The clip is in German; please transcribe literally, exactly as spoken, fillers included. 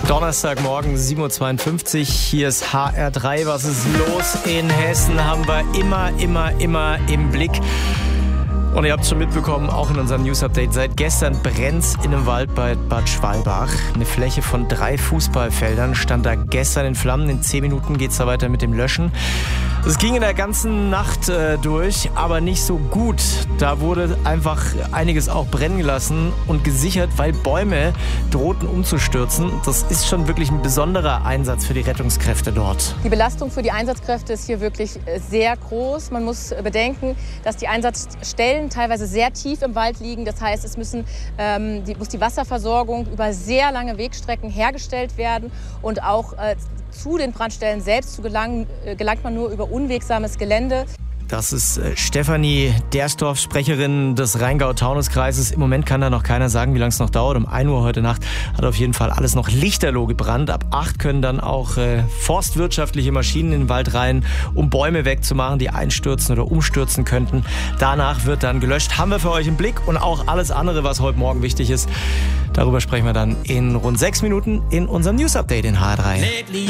Donnerstagmorgen, sieben Uhr zweiundfünfzig. Hier ist H R drei. Was ist los in Hessen? Haben wir immer, immer, immer im Blick. Und ihr habt es schon mitbekommen, auch in unserem News-Update. Seit gestern brennt's in einem Wald bei Bad Schwalbach. Eine Fläche von drei Fußballfeldern stand da gestern in Flammen. In zehn Minuten geht's da weiter mit dem Löschen. Es ging in der ganzen Nacht äh, durch, aber nicht so gut. Da wurde einfach einiges auch brennen gelassen und gesichert, weil Bäume drohten umzustürzen. Das ist schon wirklich ein besonderer Einsatz für die Rettungskräfte dort. Die Belastung für die Einsatzkräfte ist hier wirklich sehr groß. Man muss bedenken, dass die Einsatzstellen teilweise sehr tief im Wald liegen. Das heißt, es müssen, ähm, die, muss die Wasserversorgung über sehr lange Wegstrecken hergestellt werden. Und auch äh, zu den Brandstellen selbst zu gelangen, äh, gelangt man nur über unwegsames Gelände. Das ist Stefanie Dersdorf, Sprecherin des Rheingau-Taunus-Kreises. Im Moment kann da noch keiner sagen, wie lange es noch dauert. Um ein Uhr heute Nacht hat auf jeden Fall alles noch lichterloh gebrannt. Ab acht können dann auch äh, forstwirtschaftliche Maschinen in den Wald rein, um Bäume wegzumachen, die einstürzen oder umstürzen könnten. Danach wird dann gelöscht. Haben wir für euch im Blick und auch alles andere, was heute Morgen wichtig ist. Darüber sprechen wir dann in rund sechs Minuten in unserem News-Update in H R drei.